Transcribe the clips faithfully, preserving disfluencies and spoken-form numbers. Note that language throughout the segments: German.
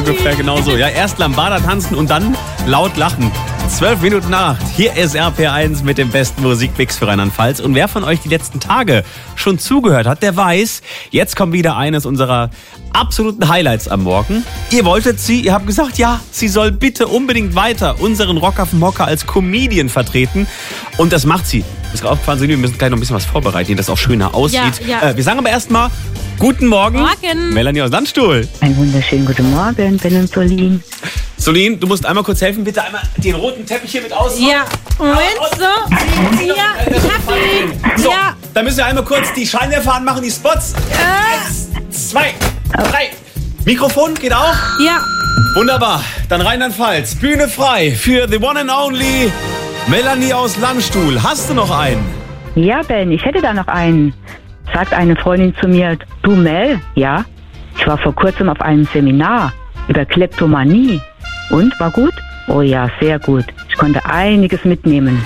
ungefähr genauso. Ja, erst Lambada tanzen und dann laut lachen. Zwölf Minuten nach. Hier ist R P eins mit dem besten Musikmix für Rheinland-Pfalz. Und wer von euch die letzten Tage schon zugehört hat, der weiß, jetzt kommt wieder eines unserer absoluten Highlights am Morgen. Ihr wolltet sie, ihr habt gesagt, ja, sie soll bitte unbedingt weiter unseren Rock auf dem Hocker als Comedian vertreten. Und das macht sie. Ist gerade aufgefallen, wir müssen gleich noch ein bisschen was vorbereiten, dass es auch schöner aussieht. Ja, ja. Äh, wir sagen aber erstmal guten Morgen. Morgen. Melanie aus Landstuhl. Einen wunderschönen guten Morgen, Ben und Solin. Solin, du musst einmal kurz helfen, bitte einmal den roten Teppich hier mit aus. Ja, Moment, so. Ja, ich hab ihn. So, Ja. dann müssen wir einmal kurz die Scheinwerfer anmachen, die Spots. Eins, zwei, drei. Mikrofon geht auch? Ja. Wunderbar. Dann Rheinland-Pfalz. Bühne frei für the one and only Melanie aus Landstuhl. Hast du noch einen? Ja, Ben, ich hätte da noch einen. Sagt eine Freundin zu mir, du Mel, ja? Ich war vor kurzem auf einem Seminar über Kleptomanie. Und, war gut? Oh ja, sehr gut. Ich konnte einiges mitnehmen.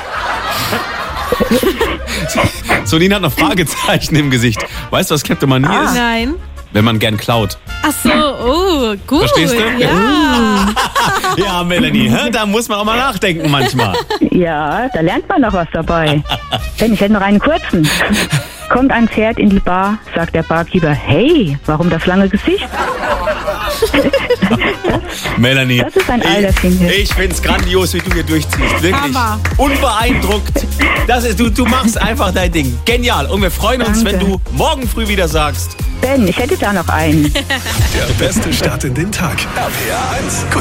Solin hat noch Fragezeichen im Gesicht. Weißt du, was Kleptomanie Ah. ist? Nein. Wenn man gern klaut. Ach so, oh, gut. Verstehst du? Ja. Ja, Melanie, hä? Da muss man auch mal nachdenken manchmal. Ja, da lernt man noch was dabei. Ben, ich hätte noch einen kurzen. Kommt ein Pferd in die Bar, sagt der Barkeeper, hey, warum das lange Gesicht? Melanie, Das ist ein alter Finger. ich, ich find's grandios, wie du hier durchziehst. Wirklich Hammer. unbeeindruckt. Das ist, du, du machst einfach dein Ding. Genial. Und wir freuen uns, Danke. wenn du morgen früh wieder sagst. Ben, ich hätte da noch einen. Der beste Start in den Tag. R P R eins.